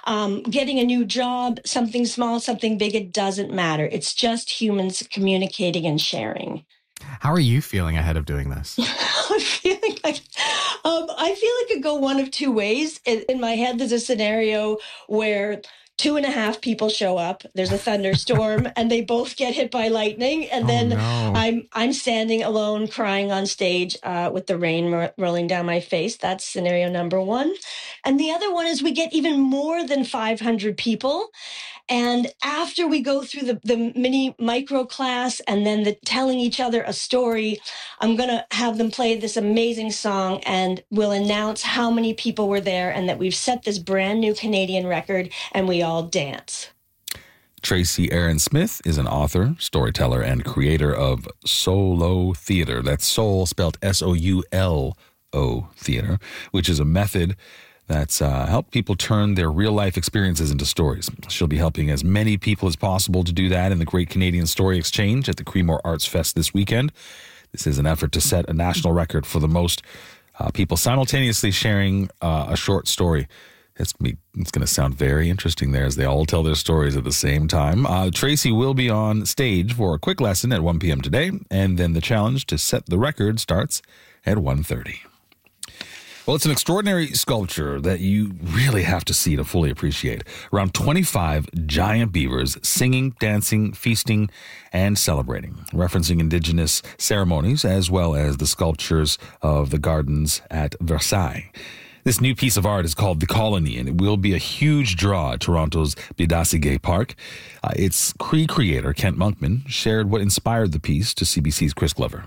getting a new job, something small, something big, it doesn't matter. It's just humans communicating and sharing. How are you feeling ahead of doing this? I feel like it could go one of two ways. In my head, there's a scenario where 2.5 people show up. There's a thunderstorm, and they both get hit by lightning. And then no. I'm standing alone, crying on stage with the rain rolling down my face. That's scenario number one. And the other one is we get even more than 500 people. And after we go through the mini micro class and then the telling each other a story, I'm going to have them play this amazing song, and we'll announce how many people were there and that we've set this brand new Canadian record, and we all dance. Tracy Aaron-Smith is an author, storyteller, and creator of Solo Theater. That's Soul spelled S-O-U-L-O Theater, which is a method that's helped people turn their real-life experiences into stories. She'll be helping as many people as possible to do that in the Great Canadian Story Exchange at the Creemore Arts Fest this weekend. This is an effort to set a national record for the most people simultaneously sharing a short story. It's going to sound very interesting there as they all tell their stories at the same time. Tracy will be on stage for a quick lesson at 1 p.m. today, and then the challenge to set the record starts at 1:30. Well, it's an extraordinary sculpture that you really have to see to fully appreciate. Around 25 giant beavers singing, dancing, feasting, and celebrating, referencing Indigenous ceremonies as well as the sculptures of the gardens at Versailles. This new piece of art is called The Colony, and it will be a huge draw at Toronto's Bédasiguet Park. Its Cree creator, Kent Monkman, shared what inspired the piece to CBC's Chris Glover.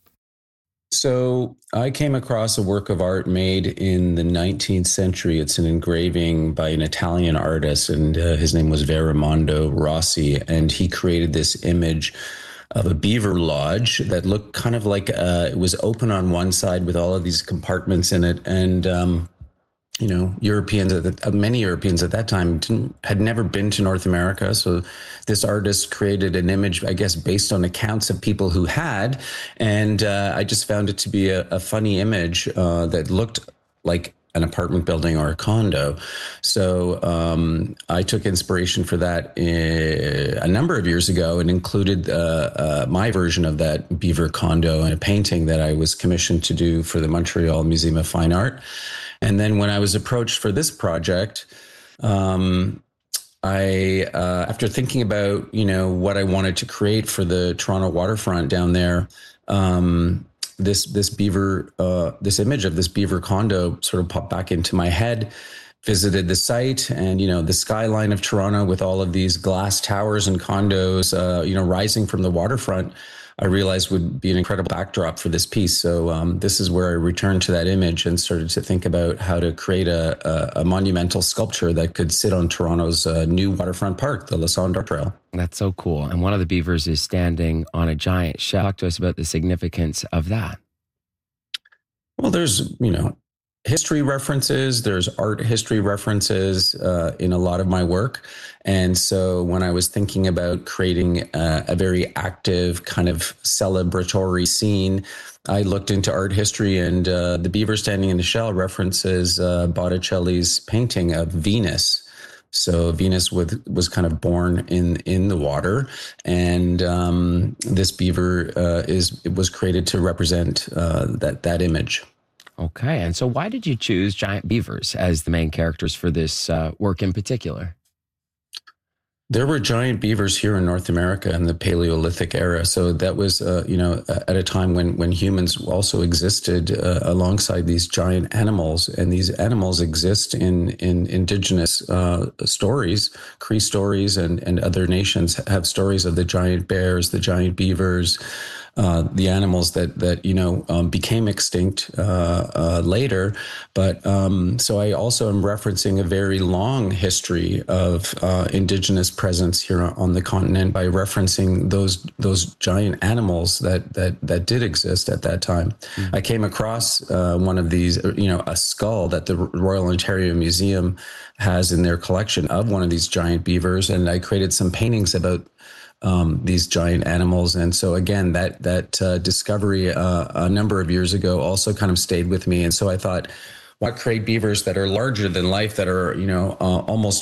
So I came across a work of art made in the 19th century. It's an engraving by an Italian artist, and his name was Verimondo Rossi, and he created this image of a beaver lodge that looked kind of like it was open on one side with all of these compartments in it, and many Europeans at that time had never been to North America. So this artist created an image, I guess, based on accounts of people who had. And I just found it to be a funny image that looked like an apartment building or a condo. So I took inspiration for that a number of years ago and included my version of that beaver condo in a painting that I was commissioned to do for the Montreal Museum of Fine Art. And then when I was approached for this project, after thinking about, what I wanted to create for the Toronto waterfront down there, this image of this beaver condo sort of popped back into my head. Visited the site, and the skyline of Toronto with all of these glass towers and condos, rising from the waterfront, I realized would be an incredible backdrop for this piece. So this is where I returned to that image and started to think about how to create a monumental sculpture that could sit on Toronto's new waterfront park, the Lassonde Trail. That's so cool. And one of the beavers is standing on a giant shell. Talk to us about the significance of that. Well, there's, history references, there's art history references in a lot of my work. And so when I was thinking about creating a very active kind of celebratory scene, I looked into art history, and the beaver standing in the shell references Botticelli's painting of Venus. So Venus was kind of born in the water, and this beaver was created to represent that image. Okay. And so why did you choose giant beavers as the main characters for this work in particular? There were giant beavers here in North America in the Paleolithic era. So that was, at a time when humans also existed alongside these giant animals. And these animals exist in indigenous stories. Cree stories and other nations have stories of the giant bears, the giant beavers, the animals that became extinct later. But so I also am referencing a very long history of indigenous presence here on the continent by referencing those giant animals that did exist at that time. Mm-hmm. I came across one of these, a skull that the Royal Ontario Museum has in their collection of one of these giant beavers, and I created some paintings about these giant animals. And so again, that discovery a number of years ago also kind of stayed with me. And so I thought, why create beavers that are larger than life, that are, almost